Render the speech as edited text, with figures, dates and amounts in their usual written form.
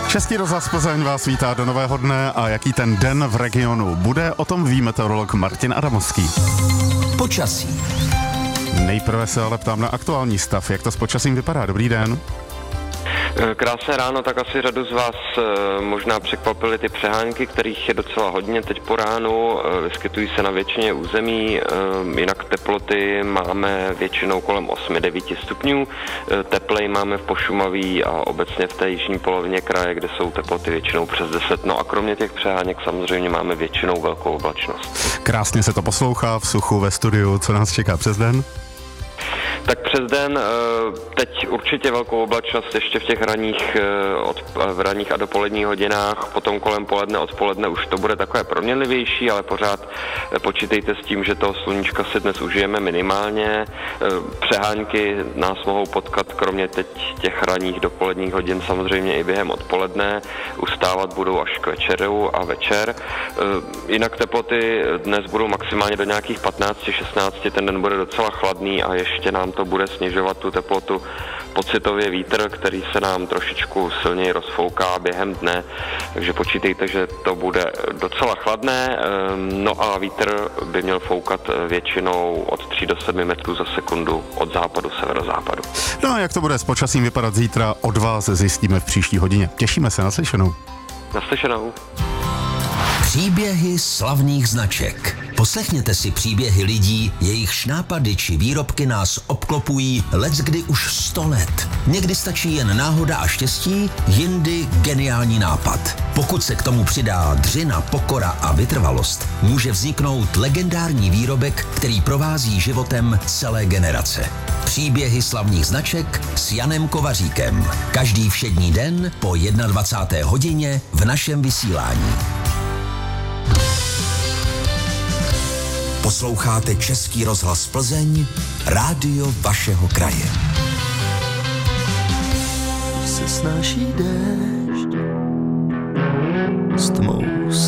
Český rozhlas Plzeň vás vítá do nového dne a jaký ten den v regionu bude, o tom ví meteorolog Martin Adamovský. Počasí. Nejprve se ale ptám na aktuální stav. Jak to s počasím vypadá? Dobrý den. Krásné ráno, tak asi řadu z vás možná překvapily ty přehánky, kterých je docela hodně teď po ránu, vyskytují se na většině území, jinak teploty máme většinou kolem 8-9 stupňů, teplej máme v Pošumaví a obecně v té jižní polovině kraje, kde jsou teploty většinou přes 10, no a kromě těch přeháněk samozřejmě máme většinou velkou oblačnost. Krásně se to poslouchá v suchu ve studiu, co nás čeká přes den? Tak přes den teď určitě velkou oblačnost ještě v těch raních a dopoledních hodinách, potom kolem poledne, odpoledne už to bude takové proměnlivější, ale pořád počítejte s tím, že toho sluníčka si dnes užijeme minimálně. Přehánky nás mohou potkat kromě teď těch raních dopoledních hodin samozřejmě i během odpoledne, ustávat budou až k večeru a večer. Jinak teploty dnes budou maximálně do nějakých 15-16, ten den bude docela chladný a ještě nám to bude snižovat tu teplotu pocitově vítr, který se nám trošičku silněji rozfouká během dne, takže počítejte, že to bude docela chladné, no a vítr by měl foukat většinou od 3 do 7 metrů za sekundu od západu, severozápadu. No a jak to bude s počasím vypadat zítra, od vás zjistíme v příští hodině. Těšíme se, naslyšenou. Naslyšenou. Příběhy slavných značek. Poslechněte si příběhy lidí, jejichž nápady či výrobky nás obklopují leckdy už 100 let. Někdy stačí jen náhoda a štěstí, jindy geniální nápad. Pokud se k tomu přidá dřina, pokora a vytrvalost, může vzniknout legendární výrobek, který provází životem celé generace. Příběhy slavných značek s Janem Kovaříkem. Každý všední den po 21. hodině v našem vysílání. Posloucháte Český rozhlas Plzeň, rádio vašeho kraje. Se snáší déšť s tmou